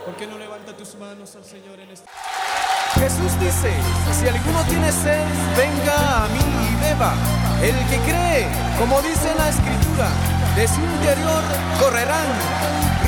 ¿Por qué no levanta tus manos al Señor en este? Jesús dice, si alguno tiene sed, venga a mí y beba. El que cree, como dice la Escritura, de su interior correrán